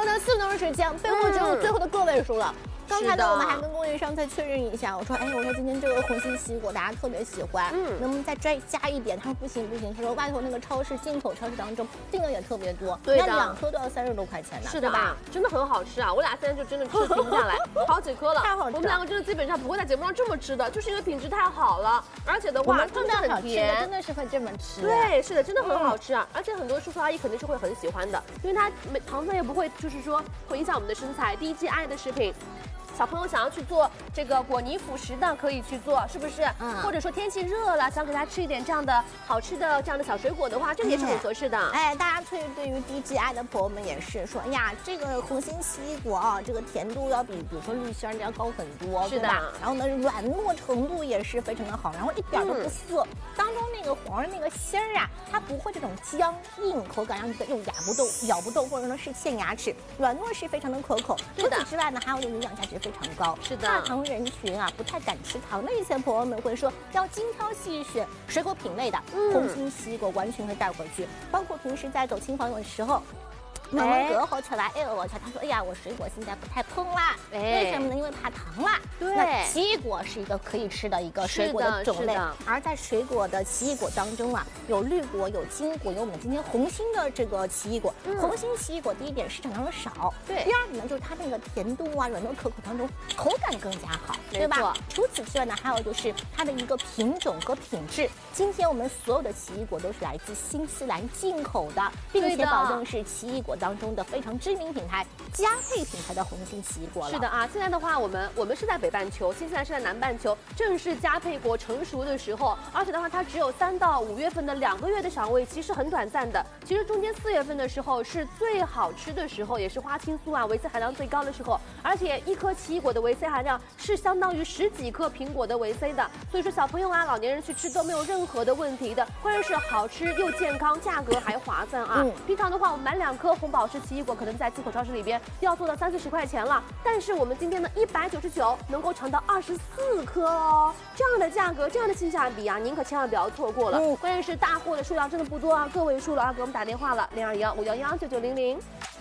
说的4都是这样，背后只有最后的个位数了。刚才呢，我们还跟供应商再确认一下，我说，哎，我说今天这个红心奇异果大家特别喜欢，能不能再加一点？他说不行不行，他说外头那个超市进口超市当中订的也特别多， 对的那2颗都要30多块钱呢， 是的吧？真的很好吃啊！我俩现在就真的吃停不下来，好几颗了。 太好吃了！ 我们两个真的基本上不会在节目上这么吃的，就是因为品质太好了，而且的话真的很甜，真的是会这么吃。 对，是的，真的很好吃啊！而且很多叔叔阿姨肯定是会很喜欢的，因为它糖分也不会，就是说会影响我们的身材，低 GI 的食品。小朋友想要去做这个果泥辅食的，可以去做，是不是？或者说天气热了，想给他吃一点这样的好吃的这样的小水果的话，这个也是很合适的。 哎，大家对于低 GI 的朋友们也是说，哎呀，这个红心奇异果啊，这个甜度要比如说绿心儿要高很多， 是的。 然后呢，软糯程度也是非常的好，然后一点都不涩，当中那个黄的那个芯儿啊，它不会这种僵硬口感，让你又咬不动，或者说是陷牙齿，软糯是非常的可口。除此之外呢，还有营养价值非常高。 是的， 大糖人群啊，不太敢吃糖的一些朋友们会说，要精挑细选水果品类的，红心奇异果完全会带回去。包括平时在走亲访友的时候。慢慢隔好起来，哎，我瞧，他说，哎呀，我水果现在不太碰啦，为什么呢？因为怕糖啦。 对， 那奇异果是一个可以吃的一个水果的种类，而在水果的奇异果当中啊，有绿果，有金果，有我们今天红心的这个奇异果。红心奇异果第一点市场当中少，对。第二点呢，就是它那个甜度啊、软糯可口当中口感更加好，对吧？除此之外呢，还有就是它的一个品种和品质。今天我们所有的奇异果都是来自新西兰进口的，并且保证是奇异果当中的非常知名品牌佳沛品牌的红心奇异果了。 是的啊，现在的话，我们是在北半球，新西兰是在南半球，正是佳沛果成熟的时候，而且的话，它只有3到5月份的2个月的赏味，其实很短暂的。其实中间4月份的时候是最好吃的时候，也是花青素啊、维 C 含量最高的时候，而且1颗奇异果的维 C 含量是相当于10几克苹果的维 C 的，所以说小朋友啊、老年人去吃都没有任何的问题的，关键是好吃又健康，价格还划算啊。平常的话，我们买2颗红宝石奇异果，可能在进口超市里边要做到30、40块钱了，但是我们今天的199能够尝到24颗哦，这样的价格，这样的性价比啊，您可千万不要错过了。关键是大货的数量真的不多啊，个位数了啊，给我们打电话了，0215119900。